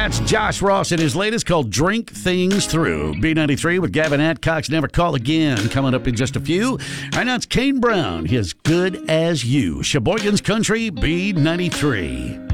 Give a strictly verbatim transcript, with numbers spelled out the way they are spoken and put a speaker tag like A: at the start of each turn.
A: That's Josh Ross and his latest called Drink Things Through. B ninety-three with Gavin Adcox, Never Call Again, coming up in just a few. Right now it's Kane Brown, his Good As You. Sheboygan's Country, B ninety-three.